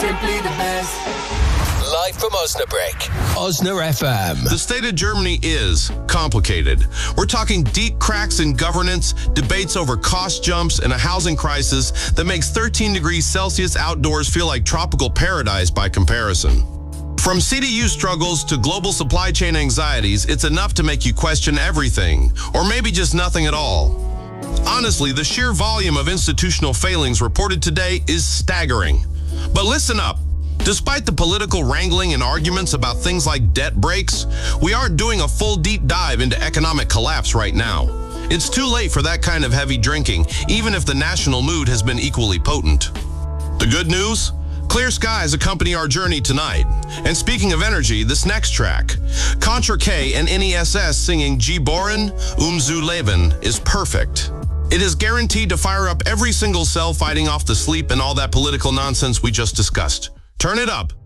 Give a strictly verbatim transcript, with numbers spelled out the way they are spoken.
simply the best. Live from Osnabrück, Osna F M. The state of Germany is complicated. We're talking deep cracks in governance, debates over cost jumps, and a housing crisis that makes thirteen degrees Celsius outdoors feel like tropical paradise by comparison. From C D U struggles to global supply chain anxieties, it's enough to make you question everything, or maybe just nothing at all. Honestly, the sheer volume of institutional failings reported today is staggering. But listen up. Despite the political wrangling and arguments about things like debt breaks, we aren't doing a full deep dive into economic collapse right now. It's too late for that kind of heavy drinking, even if the national mood has been equally potent. The good news? Clear skies accompany our journey tonight. And speaking of energy, this next track, Contra K and N E S S singing Geboren um zu leben is perfect. It is guaranteed to fire up every single cell fighting off the sleep and all that political nonsense we just discussed. Turn it up.